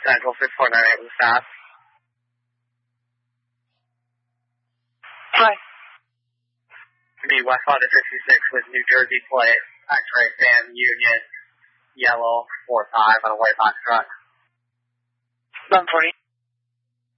Central 6498 with staff. Hi. To be West Honda 56 with New Jersey plate, X-ray Sam Union, yellow 45 on a white box truck. 140.